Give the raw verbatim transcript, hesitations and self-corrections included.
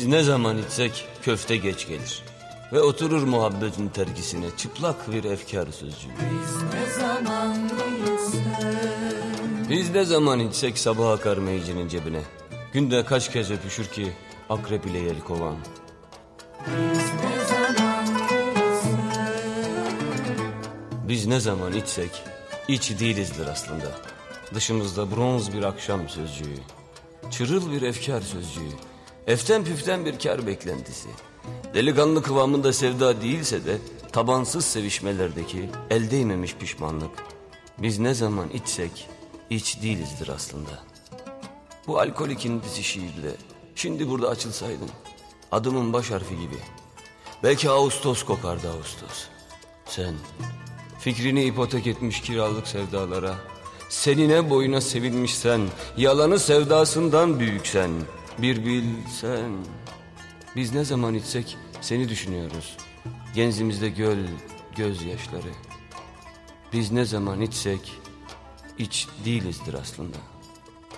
Biz ne zaman içsek köfte geç gelir ve oturur muhabbetin terkisine çıplak bir efkar sözcüğü. Biz ne zaman içsek, Biz ne zaman içsek sabah akar meyicinin cebine. Günde kaç kez öpüşür ki akrep ile yelkovan. biz ne zaman içsek, Biz ne zaman içsek iç değilizdir aslında. Dışımızda bronz bir akşam sözcüğü, çırıl bir efkar sözcüğü, eften püften bir kar beklentisi. Delikanlı kıvamında sevda değilse de tabansız sevişmelerdeki el değmemiş pişmanlık. Biz ne zaman içsek iç değilizdir aslında. Bu alkolik indisi şiirle şimdi burada açılsaydın, adımın baş harfi gibi, belki Ağustos kokardı Ağustos. Sen fikrini ipotek etmiş kiralık sevdalara, senine boyuna sevilmişsen, yalanı sevdasından büyüksen, bir bilsen. Biz ne zaman içsek seni düşünüyoruz, genzimizde göl gözyaşları. Biz ne zaman içsek iç değilizdir aslında.